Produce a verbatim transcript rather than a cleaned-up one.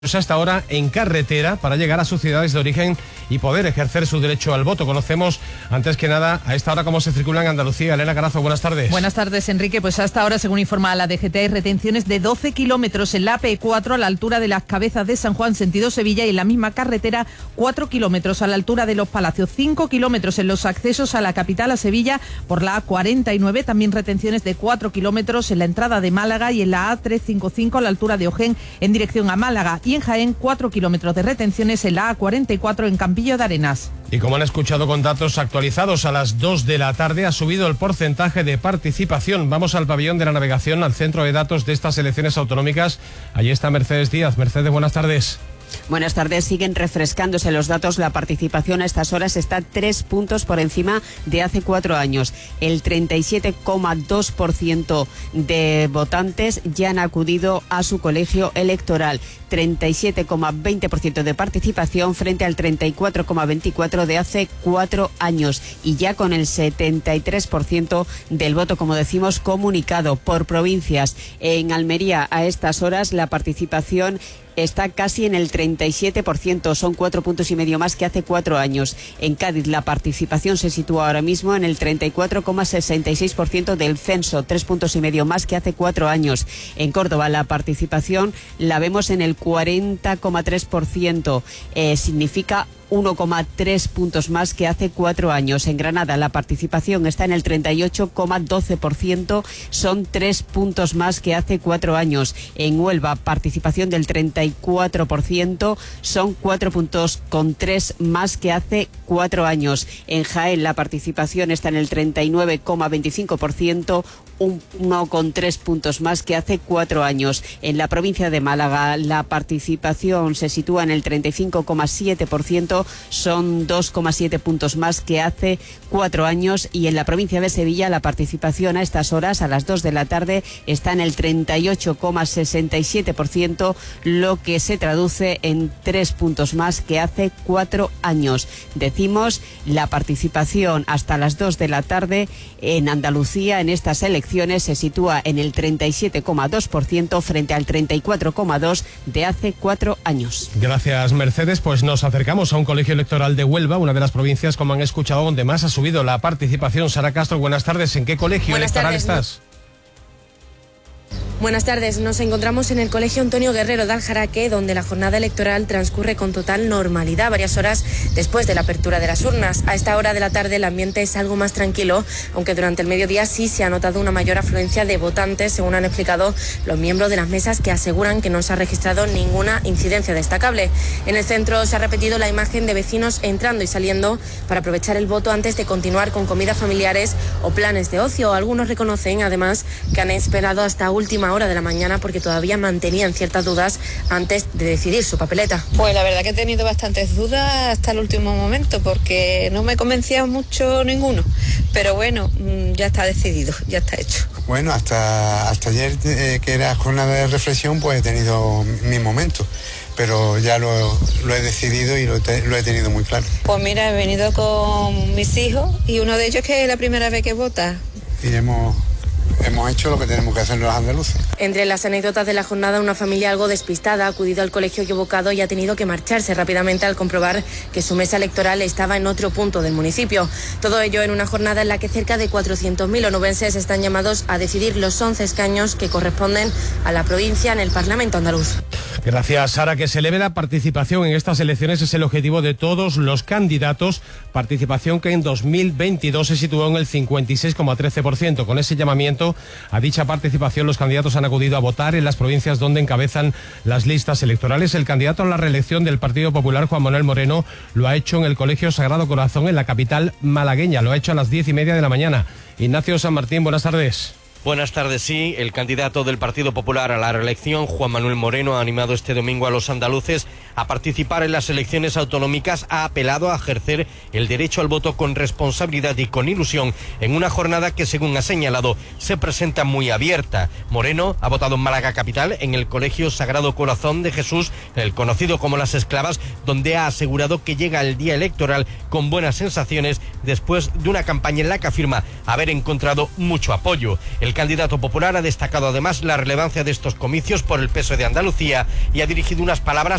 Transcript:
Hasta ahora en carretera para llegar a sus ciudades de origen y poder ejercer su derecho al voto. Conocemos antes que nada a esta hora cómo se circula en Andalucía. Elena Carazo, buenas tardes. Buenas tardes, Enrique. Pues hasta ahora, según informa la D G T, hay retenciones de doce kilómetros en la A P cuatro a la altura de las Cabezas de San Juan, sentido Sevilla, y en la misma carretera cuatro kilómetros a la altura de Los Palacios, cinco kilómetros en los accesos a la capital, a Sevilla, por la A cuarenta y nueve, también retenciones de cuatro kilómetros en la entrada de Málaga y en la A trescientos cincuenta y cinco a la altura de Ojén en dirección a Málaga. Y en Jaén, cuatro kilómetros de retenciones en la A cuarenta y cuatro en Campillo de Arenas. Y como han escuchado con datos actualizados a las dos de la tarde, ha subido el porcentaje de participación. Vamos al pabellón de la navegación, al centro de datos de estas elecciones autonómicas. Allí está Mercedes Díaz. Mercedes, buenas tardes. Buenas tardes. Siguen refrescándose los datos. La participación a estas horas está tres puntos por encima de hace cuatro años. El treinta y siete coma dos por ciento de votantes ya han acudido a su colegio electoral. treinta y siete coma veinte por ciento de participación frente al treinta y cuatro coma veinticuatro por ciento de hace cuatro años. Y ya con el setenta y tres por ciento del voto, como decimos, comunicado por provincias. En Almería, a estas horas, la participación está casi en el treinta y siete por ciento, son cuatro puntos y medio más que hace cuatro años. En Cádiz la participación se sitúa ahora mismo en el treinta y cuatro coma sesenta y seis por ciento del censo, tres puntos y medio más que hace cuatro años. En Córdoba la participación la vemos en el cuarenta coma tres por ciento, eh, significa uno coma tres puntos más que hace cuatro años. En Granada la participación está en el treinta y ocho coma doce por ciento, son tres puntos más que hace cuatro años. En Huelva participación del treinta y cuatro por ciento, son cuatro puntos con tres más que hace cuatro años. En Jaén la participación está en el treinta y nueve coma veinticinco por ciento, uno coma tres puntos más que hace cuatro años. En la provincia de Málaga la participación se sitúa en el treinta y cinco coma siete por ciento, son dos coma siete puntos más que hace cuatro años. Y en la provincia de Sevilla la participación a estas horas, a las dos de la tarde, está en el treinta y ocho coma sesenta y siete por ciento, lo que se traduce en tres puntos más que hace cuatro años. Decimos, la participación hasta las dos de la tarde en Andalucía en estas elecciones se sitúa en el treinta y siete coma dos por ciento frente al treinta y cuatro coma dos por ciento de hace cuatro años. Gracias, Mercedes. Pues nos acercamos a un colegio electoral de Huelva, una de las provincias, como han escuchado, donde más ha subido la participación. Sara Castro, buenas tardes. ¿En qué colegio buenas electoral tardes, estás? ¿no? Buenas tardes, nos encontramos en el Colegio Antonio Guerrero de Aljaraque, donde la jornada electoral transcurre con total normalidad, varias horas después de la apertura de las urnas. A esta hora de la tarde el ambiente es algo más tranquilo, aunque durante el mediodía sí se ha notado una mayor afluencia de votantes, según han explicado los miembros de las mesas, que aseguran que no se ha registrado ninguna incidencia destacable. En el centro se ha repetido la imagen de vecinos entrando y saliendo para aprovechar el voto antes de continuar con comidas familiares o planes de ocio. Algunos reconocen, además, que han esperado hasta última hora de la mañana porque todavía mantenían ciertas dudas antes de decidir su papeleta. Pues la verdad que he tenido bastantes dudas hasta el último momento porque no me convencía mucho ninguno, pero bueno, ya está decidido, ya está hecho. Bueno, hasta, hasta ayer eh, que era jornada de reflexión, pues he tenido mis momentos, pero ya lo, lo he decidido y lo, te, lo he tenido muy claro. Pues mira, he venido con mis hijos y uno de ellos que es la primera vez que vota. Y hemos... Hemos hecho lo que tenemos que hacer los andaluces. Entre las anécdotas de la jornada, una familia algo despistada ha acudido al colegio equivocado y ha tenido que marcharse rápidamente al comprobar que su mesa electoral estaba en otro punto del municipio. Todo ello en una jornada en la que cerca de cuatrocientos mil onubenses están llamados a decidir los once escaños que corresponden a la provincia en el Parlamento andaluz. Gracias, Sara. Que se eleve la participación en estas elecciones es el objetivo de todos los candidatos. Participación que en dos mil veintidós se situó en el cincuenta y seis coma trece por ciento. Con ese llamamiento a dicha participación, los candidatos han acudido a votar en las provincias donde encabezan las listas electorales. El candidato a la reelección del Partido Popular, Juan Manuel Moreno, lo ha hecho en el Colegio Sagrado Corazón, en la capital malagueña. Lo ha hecho a las diez y media de la mañana. Ignacio San Martín, buenas tardes. Buenas tardes, sí. El candidato del Partido Popular a la reelección, Juan Manuel Moreno, ha animado este domingo a los andaluces a participar en las elecciones autonómicas. Ha apelado a ejercer el derecho al voto con responsabilidad y con ilusión en una jornada que, según ha señalado, se presenta muy abierta. Moreno ha votado en Málaga capital, en el Colegio Sagrado Corazón de Jesús, el conocido como Las Esclavas, donde ha asegurado que llega el día electoral con buenas sensaciones después de una campaña en la que afirma haber encontrado mucho apoyo. El El candidato popular ha destacado además la relevancia de estos comicios por el peso de Andalucía y ha dirigido unas palabras